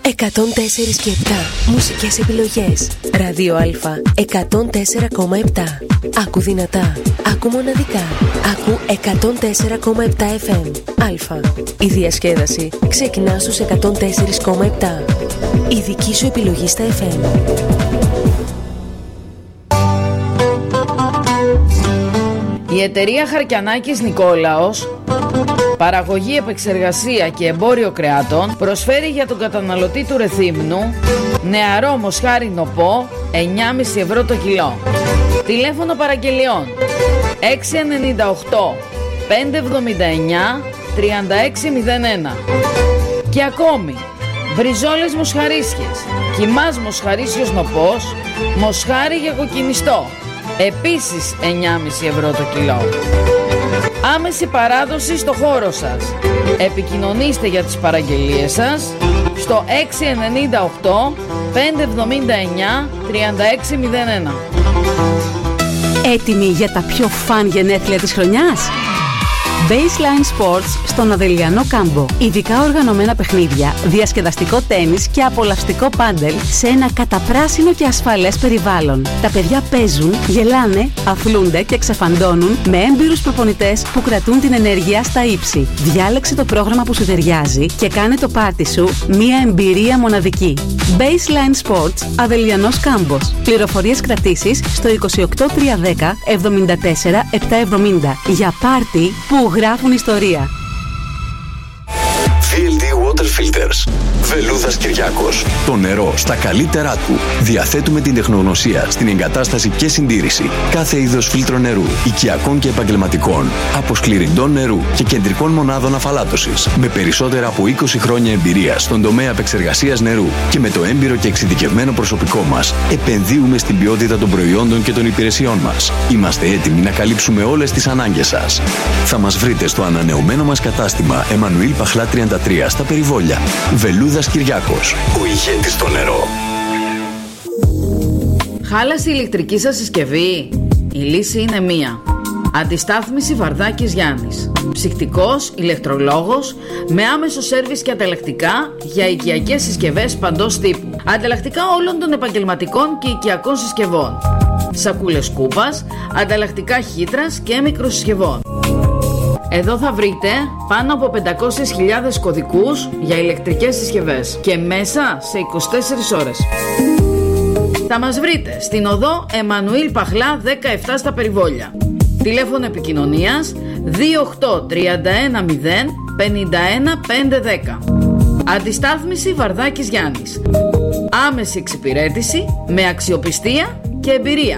104 και 7. Μουσικές επιλογές. Ράδιο Α 104,7. Άκου δυνατά. Άκου μοναδικά. Άκου 104,7 FM. Α. Η διασκέδαση ξεκινά στους 104,7. Η δική σου επιλογή στα FM. Η εταιρεία Χαρκιανάκης Νικόλαος, παραγωγή, επεξεργασία και εμπόριο κρεάτων, προσφέρει για τον καταναλωτή του Ρεθύμνου νεαρό μοσχάρι νοπό 9,5 ευρώ το κιλό. Τηλέφωνο παραγγελιών 698 579 3601. Και ακόμη μπριζόλες μοσχαρίσιες, κιμάς μοσχαρίσιος νοπός, μοσχάρι για κοκκινιστό, επίσης 9,5 ευρώ το κιλό. Άμεση παράδοση στο χώρο σας. Επικοινωνήστε για τις παραγγελίες σας στο 698 579 3601. Έτοιμοι για τα πιο φαν γενέθλια της χρονιάς? Baseline Sports στον Αδελιανό Κάμπο. Ειδικά οργανωμένα παιχνίδια, διασκεδαστικό τένις και απολαυστικό πάντελ σε ένα καταπράσινο και ασφαλές περιβάλλον. Τα παιδιά παίζουν, γελάνε, αθλούνται και ξεφαντώνουν με έμπειρους προπονητές που κρατούν την ενέργεια στα ύψη. Διάλεξε το πρόγραμμα που σου ταιριάζει και κάνε το πάρτι σου μια εμπειρία μοναδική. Baseline Sports, Αδελιανός Κάμπος. Πληροφορίες κρατήσεις στο 28310 74 770 για πάρτι που γράφουν ιστορία. VLD Water Filters. Βελούδας Κυριάκος. Το νερό στα καλύτερά του. Διαθέτουμε την τεχνογνωσία στην εγκατάσταση και συντήρηση κάθε είδος φίλτρο νερού, οικιακών και επαγγελματικών, αποσκληρυντών νερού και κεντρικών μονάδων αφαλάτωσης. Με περισσότερα από 20 χρόνια εμπειρία στον τομέα επεξεργασίας νερού και με το έμπειρο και εξειδικευμένο προσωπικό μας, επενδύουμε στην ποιότητα των προϊόντων και των υπηρεσιών μας. Είμαστε έτοιμοι να καλύψουμε όλες τις ανάγκες σας. Θα μας βρείτε στο ανανεωμένο μας κατάστημα Εμμανουήλ Παχλά 33 στα Περιβόλια. Βελούδας Κυριάκος, ο ηγέτης στο νερό. Χάλασε η ηλεκτρική σας συσκευή? Η λύση είναι μία. Αντιστάθμιση Βαρδάκης Γιάννης. Ψυκτικός, ηλεκτρολόγος, με άμεσο σέρβις και ανταλλακτικά για οικιακές συσκευές παντός τύπου. Ανταλλακτικά όλων των επαγγελματικών και οικιακών συσκευών. Σακούλες κούπας, ανταλλακτικά χύτρας και μικροσυσκευών. Εδώ θα βρείτε πάνω από 500.000 κωδικούς για ηλεκτρικές συσκευές και μέσα σε 24 ώρες. Θα μας βρείτε στην οδό Εμμανουήλ Παχλά 17 στα Περιβόλια. Τηλέφωνο επικοινωνίας 28 31 0 51 510. Αντιστάθμιση Βαρδάκης Γιάννης. Άμεση εξυπηρέτηση με αξιοπιστία και εμπειρία.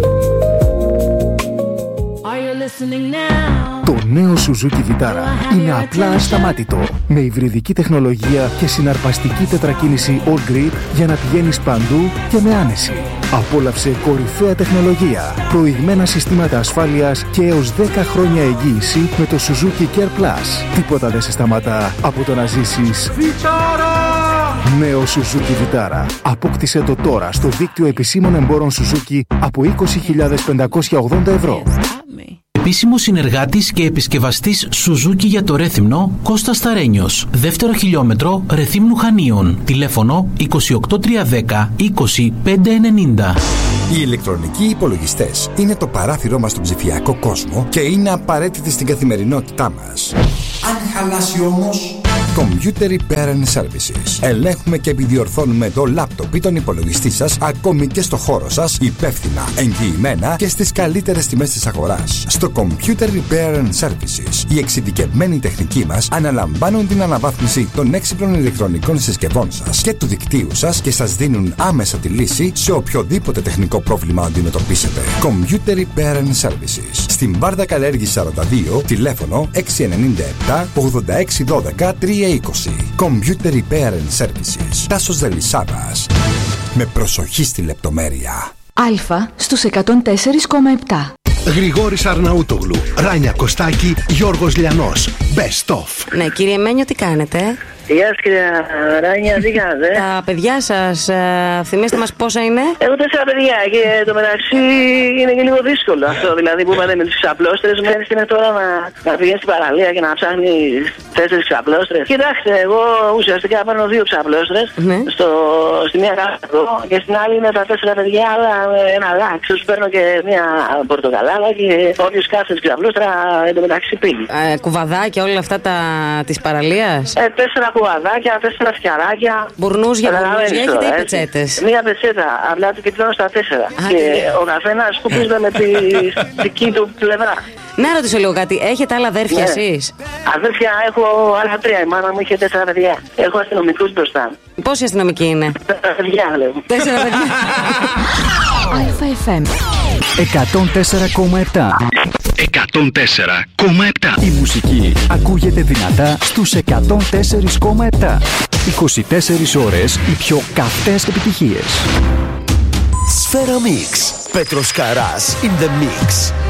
Το νέο Suzuki Vitara είναι απλά ασταμάτητο. Με υβριδική τεχνολογία και συναρπαστική τετρακίνηση All Grip για να πηγαίνεις παντού και με άνεση. Απόλαυσε κορυφαία τεχνολογία, προηγμένα συστήματα ασφάλειας και έως 10 χρόνια εγγύηση με το Suzuki Care Plus. Τίποτα δεν σε σταματά από το να ζήσεις Vitara! Νέο Suzuki Vitara. Απόκτησε το τώρα στο δίκτυο επισήμων εμπόρων Suzuki από 20.580 ευρώ. Επίσημος συνεργάτης και επισκευαστής Suzuki για το Ρέθυμνο, Κώστας Σταρένιος. Δεύτερο χιλιόμετρο Ρεθύμνου Χανίων. Τηλέφωνο 28310 20 590. Οι ηλεκτρονικοί υπολογιστές είναι το παράθυρό μας στον ψηφιακό κόσμο και είναι απαραίτητοι στην καθημερινότητά μας. Αν χαλάσει όμως, Computer Repair and Services. Ελέγχουμε και επιδιορθώνουμε το λάπτοπ ή τον υπολογιστή σας, ακόμη και στο χώρο σας, υπεύθυνα, εγγυημένα και στις καλύτερες τιμές της αγοράς. Στο Computer Repair and Services, οι εξειδικευμένοι τεχνικοί μας αναλαμβάνουν την αναβάθμιση των έξυπνων ηλεκτρονικών συσκευών σας και του δικτύου σας και σας δίνουν άμεσα τη λύση σε οποιοδήποτε τεχνικό πρόβλημα αντιμετωπίσετε. Computer Repair and Services. Στην Βάρδα Καλέργη 42, τηλέφωνο 697 8612 320. Computer Repair and Services. Τάσος Δελισσάβας. Με προσοχή στη λεπτομέρεια. Α στους 104,7. Γρηγόρης Αρναούτογλου, Ράνια Κωστάκη, Γιώργος Λιανός. Best of. Ναι, κύριε Μένιο, τι κάνετε? Γεια σας κυρία Ράνια, τι κάνετε? Τα παιδιά σας, θυμίστε μας πόσα είναι? Έχω 4 παιδιά και το μεταξύ είναι και λίγο δύσκολο αυτό. Δηλαδή που είπατε με τις ξαπλώστρες, μένεις είναι τώρα να πηγαίνεις στην παραλία και να ψάχνεις 4 ξαπλώστρες. Κοιτάξτε, εγώ ουσιαστικά παίρνω 2 ξαπλώστρες. Ναι. Στη μία κάτω και στην άλλη είναι τα 4 παιδιά, αλλά ένα λάξο. Τους παίρνω και μια πορτοκαλάδα και όποιος κάθεται στην ξαπλώστρα εντωμεταξύ πίνει. Κουβαδάκια, όλα αυτά της παραλίας. 4 κουβαδάκια, 4 φτιαράκια. Μπουρνούζια, έχετε ή πετσέτες? Μία πετσέτα, απλά του κοιτώνω στα 4. Και ο καθένας σκουπίζεται με τη δική του πλευρά. Να ρωτήσω λίγο κάτι, έχετε άλλα αδέρφια εσείς? Αδέρφια έχω άλλα 3, η μάνα μου είχε 4 παιδιά. Έχω αστυνομικούς μπροστά. Πόσοι αστυνομικοί είναι? 4 παιδιά λέω. 4 παιδιά. Alpha FM 104,7. 104,7. Η μουσική ακούγεται δυνατά στους 104,7. 24 ώρες οι πιο καυτές επιτυχίες. Σφαίρα Mix. Πέτρος Καράς in the mix.